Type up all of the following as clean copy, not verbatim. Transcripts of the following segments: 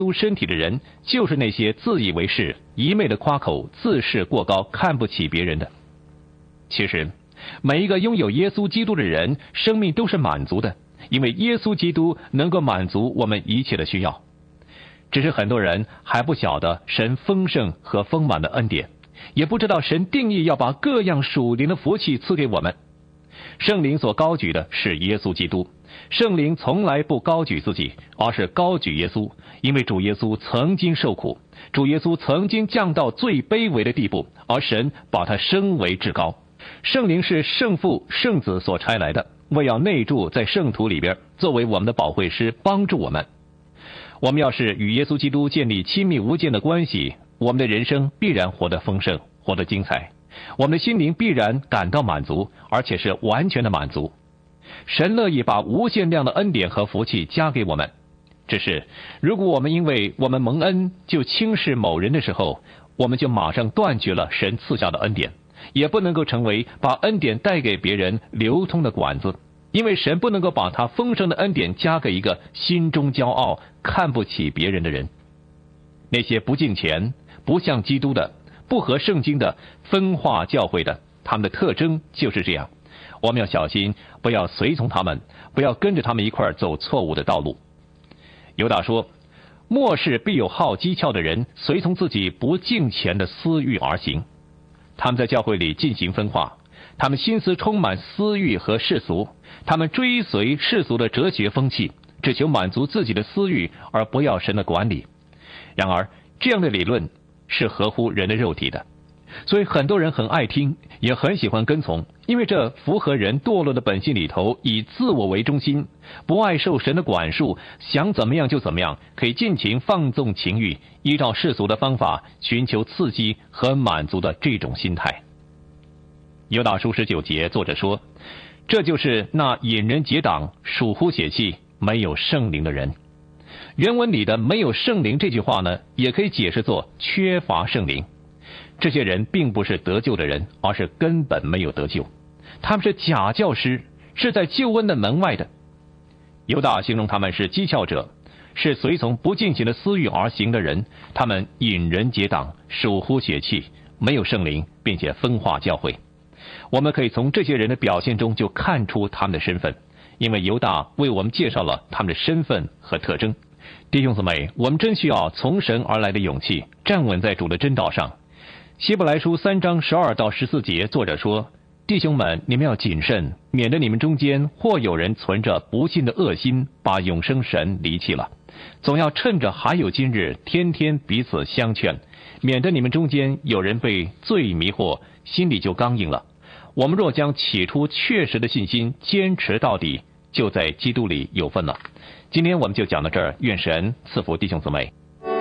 督身体的人，就是那些自以为是、一昧的夸口、自视过高、看不起别人的。其实，每一个拥有耶稣基督的人，生命都是满足的，因为耶稣基督能够满足我们一切的需要。只是很多人还不晓得神丰盛和丰满的恩典，也不知道神定义要把各样属灵的福气赐给我们。圣灵所高举的是耶稣基督，圣灵从来不高举自己，而是高举耶稣，因为主耶稣曾经受苦，主耶稣曾经降到最卑微的地步，而神把他升为至高。圣灵是圣父圣子所差来的，为要内住在圣徒里边，作为我们的保惠师，帮助我们。我们要是与耶稣基督建立亲密无间的关系，我们的人生必然活得丰盛，活得精彩，我们的心灵必然感到满足，而且是完全的满足。神乐意把无限量的恩典和福气加给我们，只是如果我们因为我们蒙恩就轻视某人的时候，我们就马上断绝了神赐下的恩典，也不能够成为把恩典带给别人流通的管子，因为神不能够把他丰盛的恩典加给一个心中骄傲、看不起别人的人。那些不敬虔、不像基督的、不合圣经的、分化教会的，他们的特征就是这样。我们要小心，不要随从他们，不要跟着他们一块儿走错误的道路。犹大说，末世必有好讥诮的人，随从自己不敬虔的私欲而行。他们在教会里进行分化，他们心思充满私欲和世俗，他们追随世俗的哲学风气，只求满足自己的私欲，而不要神的管理。然而，这样的理论是合乎人的肉体的，所以很多人很爱听，也很喜欢跟从，因为这符合人堕落的本性里头，以自我为中心，不爱受神的管束，想怎么样就怎么样，可以尽情放纵情欲，依照世俗的方法寻求刺激和满足的这种心态。犹大书19节，作者说，这就是那引人结党、属乎血气、没有圣灵的人。原文里的没有圣灵这句话呢，也可以解释作缺乏圣灵。这些人并不是得救的人，而是根本没有得救，他们是假教师，是在救恩的门外的。犹大形容他们是讥诮者，是随从不敬虔的私欲而行的人，他们引人结党，属乎血气，没有圣灵，并且分化教会。我们可以从这些人的表现中就看出他们的身份，因为犹大为我们介绍了他们的身份和特征。弟兄姊妹，我们真需要从神而来的勇气，站稳在主的真道上。希伯来书3章12到14节，作者说，弟兄们，你们要谨慎，免得你们中间或有人存着不信的恶心，把永生神离弃了。总要趁着还有今日，天天彼此相劝，免得你们中间有人被罪迷惑，心里就刚硬了。我们若将起初确实的信心坚持到底，就在基督里有份了。今天我们就讲到这儿，愿神赐福弟兄姊妹。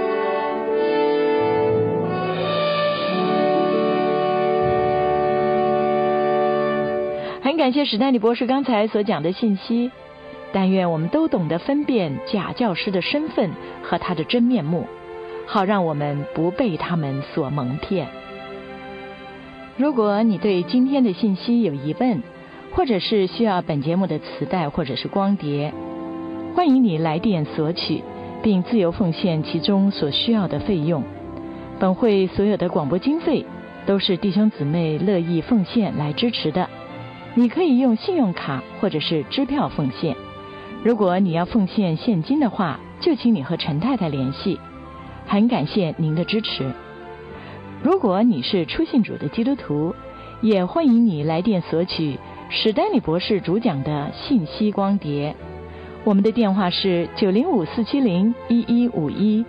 很感谢史丹利博士刚才所讲的信息，但愿我们都懂得分辨假教师的身份和他的真面目，好让我们不被他们所蒙骗。如果你对今天的信息有疑问，或者是需要本节目的磁带或者是光碟，欢迎你来电索取，并自由奉献其中所需要的费用。本会所有的广播经费都是弟兄姊妹乐意奉献来支持的。你可以用信用卡或者是支票奉献。如果你要奉献现金的话，就请你和陈太太联系。很感谢您的支持。如果你是初信主的基督徒，也欢迎你来电索取史丹利博士主讲的信息光碟。我们的电话是905-470-1151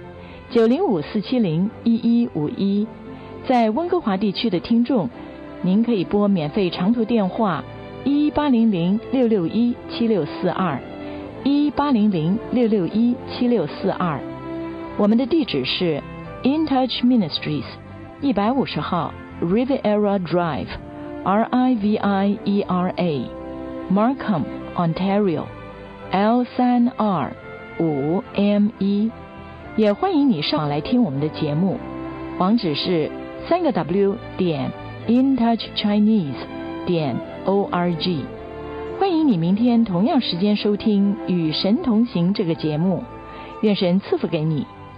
905-470-1151。在温哥华地区的听众，您可以拨免费长途电话1800-661-7642 1800-661-7642。我们的地址是 InTouch Ministries 150号 Riviera Drive RIVIERA Markham Ontario L3R5ME。也欢迎你上网来听我们的节目，网址是3w.intouchchinese.org。欢迎你明天同样时间收听《与神同行》这个节目，愿神赐福给你。